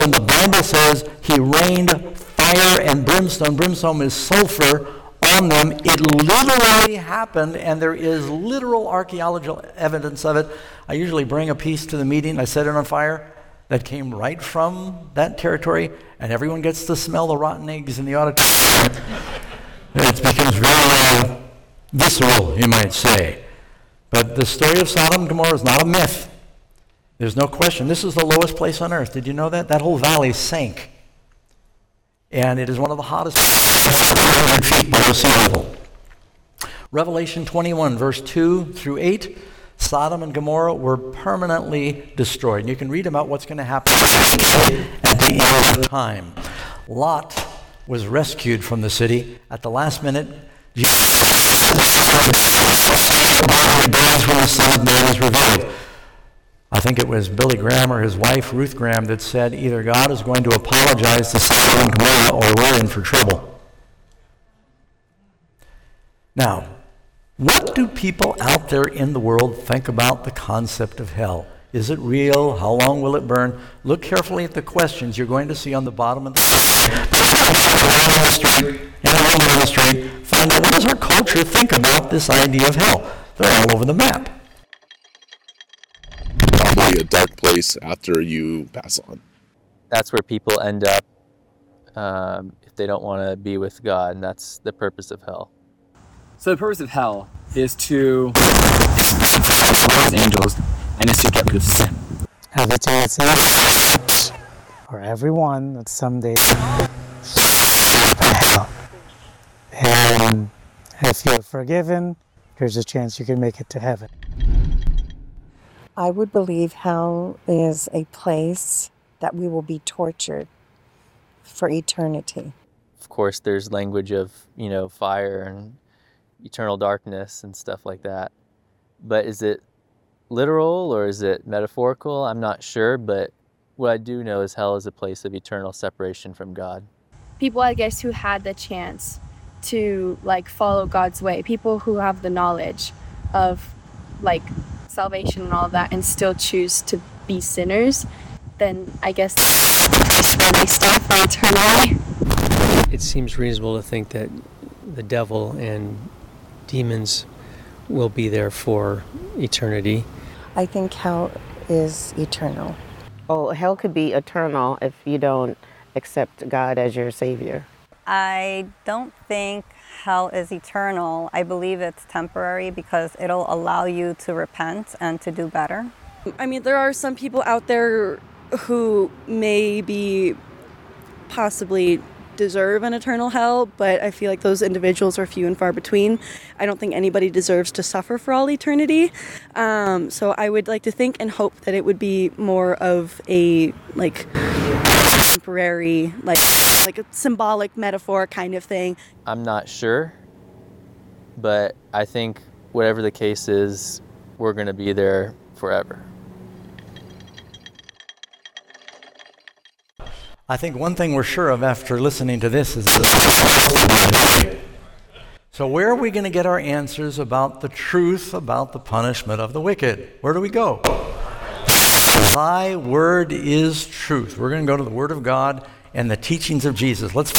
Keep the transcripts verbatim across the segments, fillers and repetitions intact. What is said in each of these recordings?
when the Bible says he rained fire and brimstone, brimstone is sulfur, on them, it literally happened, and there is literal archaeological evidence of it. I usually bring a piece to the meeting, I set it on fire, that came right from that territory, and everyone gets to smell the rotten eggs in the auditorium. It becomes very uh, visceral, you might say. But the story of Sodom and Gomorrah is not a myth. There's no question. This is the lowest place on earth. Did you know that? That whole valley sank. And it is one of the hottest feet below sea level. Revelation twenty-one, verse two through eight, Sodom and Gomorrah were permanently destroyed. And you can read about what's going to happen at the end of time. Lot was rescued from the city at the last minute. When the Son of Man is revealed. I think it was Billy Graham or his wife, Ruth Graham, that said either God is going to apologize to Sodom and Gomorrah or we're in for trouble. Now, what do people out there in the world think about the concept of hell? Is it real? How long will it burn? Look carefully at the questions you're going to see on the bottom of the street. the street. Find out, what does our culture think about this idea of hell? They're all over the map. Probably a dark place after you pass on. That's where people end up um, if they don't want to be with God, and that's the purpose of hell. So the purpose of hell is to as angels, and is to get rid of sin. Everything that's in it, or everyone that someday hell. And if you're forgiven, there's a chance you can make it to heaven. I would believe hell is a place that we will be tortured for eternity. Of course, there's language of, you know, fire and eternal darkness and stuff like that. But is it literal or is it metaphorical? I'm not sure, but what I do know is hell is a place of eternal separation from God. People, I guess, who had the chance to, like, follow God's way. People who have the knowledge of, like, salvation and all of that and still choose to be sinners, then I guess that's where they stop for eternity. It seems reasonable to think that the devil and demons will be there for eternity. I think hell is eternal. Oh, hell could be eternal if you don't accept God as your Savior. I don't think hell is eternal. I believe it's temporary because it'll allow you to repent and to do better. I mean, there are some people out there who maybe possibly deserve an eternal hell, but I feel like those individuals are few and far between. I don't think anybody deserves to suffer for all eternity. Um, so I would like to think and hope that it would be more of a, like, temporary, like, like a symbolic metaphor kind of thing. I'm not sure, but I think whatever the case is, we're going to be there forever. I think one thing we're sure of after listening to this is this. So where are we going to get our answers about the truth about the punishment of the wicked? Where do we go? Thy word is truth. We're going to go to the Word of God and the teachings of Jesus. Let's.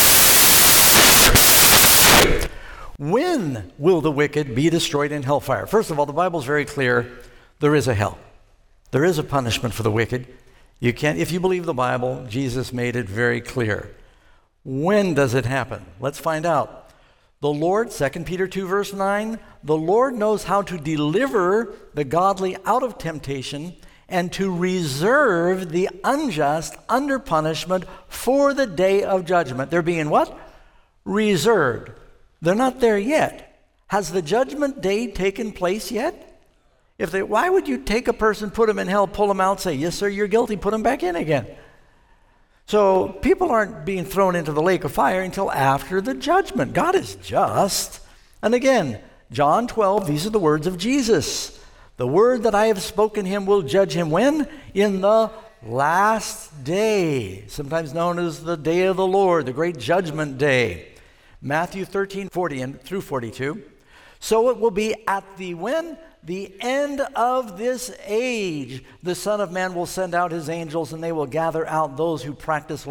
When will the wicked be destroyed in hellfire? First of all, the Bible's very clear. There is a hell. There is a punishment for the wicked. You can't, if you believe the Bible, Jesus made it very clear. When does it happen? Let's find out. The Lord, Second Peter two, verse nine, the Lord knows how to deliver the godly out of temptation and to reserve the unjust under punishment for the day of judgment. They're being what? Reserved. They're not there yet. Has the judgment day taken place yet? If they, why would you take a person, put them in hell, pull them out, say, yes, sir, you're guilty, put them back in again? So people aren't being thrown into the lake of fire until after the judgment. God is just. And again, John twelve, these are the words of Jesus. The word that I have spoken him will judge him when? In the last day, sometimes known as the day of the Lord, the great judgment day. Matthew thirteen, forty and through forty-two. So it will be at the when? the end of this age, the Son of Man will send out his angels, and they will gather out those who practice